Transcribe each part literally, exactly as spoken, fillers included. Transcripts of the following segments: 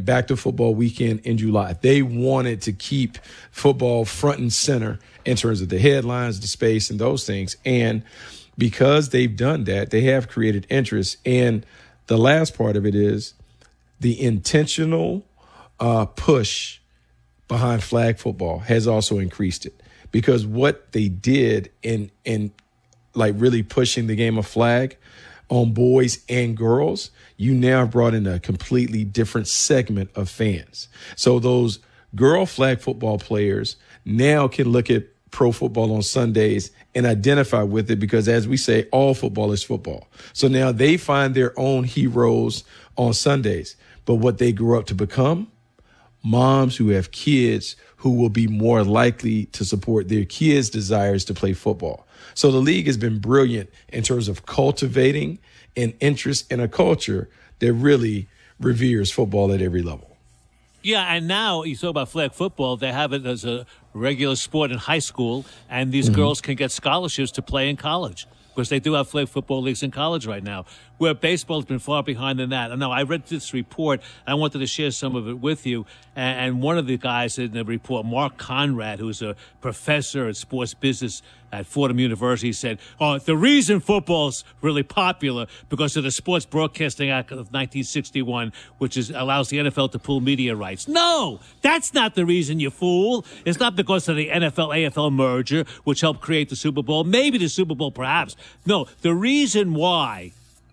back to football weekend in July. They wanted to keep football front and center in terms of the headlines, the space, and those things. And because they've done that, they have created interest. And the last part of it is the intentional uh, push behind flag football has also increased it. Because what they did in in like really pushing the game of flag on boys and girls, you now brought in a completely different segment of fans. So those girl flag football players now can look at pro football on Sundays and identify with it because, as we say, all football is football. So now they find their own heroes on Sundays. But what they grew up to become, moms who have kids who will be more likely to support their kids' desires to play football. So the league has been brilliant in terms of cultivating an interest in a culture that really reveres football at every level. Yeah, and now you talk about flag football. They have it as a regular sport in high school, and these mm-hmm. girls can get scholarships to play in college. Because they do have flag football leagues in college right now, where baseball has been far behind than that. And now I read this report. I wanted to share some of it with you. And one of the guys in the report, Mark Conrad, who's a professor at sports business at Fordham University, said, oh, the reason football's really popular because of the Sports Broadcasting Act of nineteen sixty-one, which is allows the N F L to pool media rights. No, that's not the reason, you fool. It's not because of the N F L A F L merger, which helped create the Super Bowl. Maybe the Super Bowl, perhaps. No, the reason why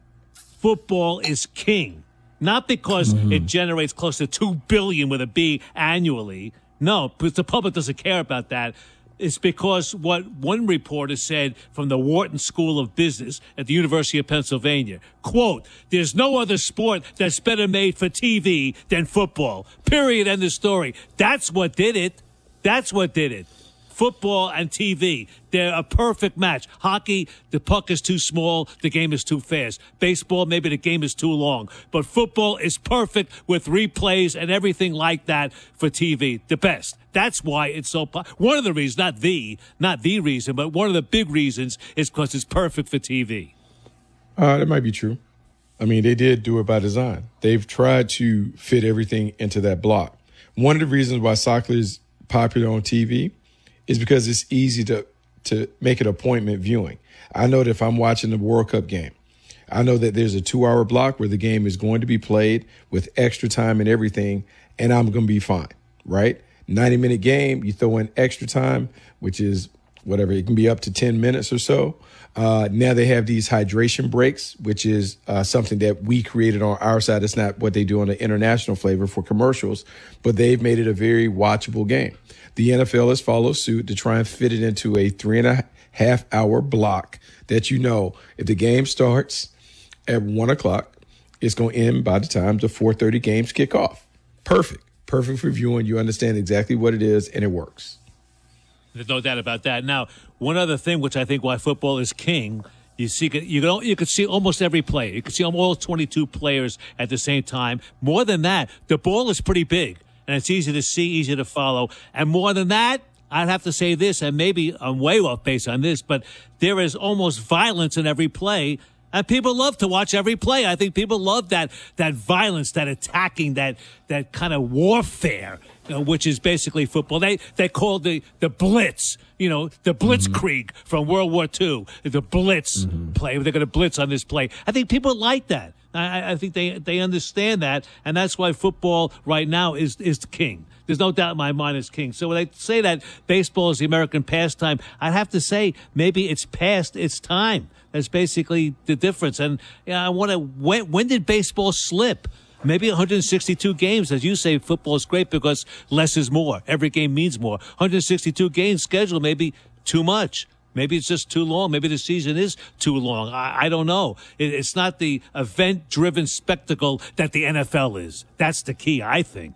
football is king, not because mm-hmm. it generates close to two billion dollars with a B annually. No, because the public doesn't care about that. It's because what one reporter said from the Wharton School of Business at the University of Pennsylvania, quote, there's no other sport that's better made for T V than football, period, end of story. That's what did it. That's what did it. Football and T V, they're a perfect match. Hockey, the puck is too small, the game is too fast. Baseball, maybe the game is too long. But football is perfect with replays and everything like that for T V. The best. That's why it's so popular. One of the reasons, not the, not the reason, but one of the big reasons is because it's perfect for T V. Uh, that might be true. I mean, they did do it by design. They've tried to fit everything into that block. One of the reasons why soccer is popular on T V is because it's easy to to make an appointment viewing. I know that if I'm watching the World Cup game, I know that there's a two-hour block where the game is going to be played with extra time and everything, and I'm going to be fine, right? ninety-minute game, you throw in extra time, which is whatever, it can be up to ten minutes or so. Uh, now they have these hydration breaks, which is uh, something that we created on our side. It's not what they do on the international flavor for commercials, but they've made it a very watchable game. The N F L has followed suit to try and fit it into a three and a half hour block that, you know, if the game starts at one o'clock, it's going to end by the time the four thirty games kick off. Perfect. Perfect for viewing. You understand exactly what it is, and it works. There's no doubt about that. Now, one other thing, which I think why football is king, you see, you can you can see almost every player. You can see almost twenty-two players at the same time. More than that, the ball is pretty big, and it's easy to see, easy to follow. And more than that, I'd have to say this, and maybe I'm way off base on this, but there is almost violence in every play. And people love to watch every play. I think people love that that violence, that attacking, that that kind of warfare, you know, which is basically football. They they call the the blitz, you know, the blitzkrieg mm-hmm. from World War Two, the blitz mm-hmm. play. They're going to blitz on this play. I think people like that. I, I think they they understand that, and that's why football right now is is the king. There's no doubt in my mind it's king. So when I say that baseball is the American pastime, I'd have to say maybe it's past its time. That's basically the difference. And you know, I want to, when, when did baseball slip? Maybe one hundred sixty-two games. As you say, football is great because less is more. Every game means more. one hundred sixty-two games scheduled, maybe too much. Maybe it's just too long. Maybe the season is too long. I, I don't know. It, it's not the event-driven spectacle that the N F L is. That's the key, I think.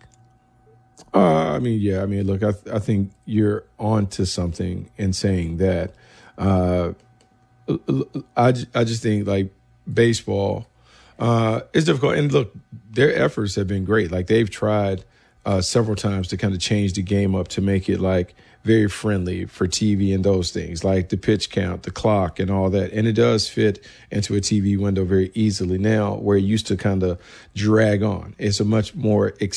Uh, I mean, yeah. I mean, look, I, th- I think you're on to something in saying that. Uh, I, I just think, like, baseball uh, is difficult. And, look, their efforts have been great. Like, they've tried uh, several times to kind of change the game up to make it, like, very friendly for T V and those things, like the pitch count, the clock, and all that. And it does fit into a T V window very easily now, where it used to kind of drag on. It's a much more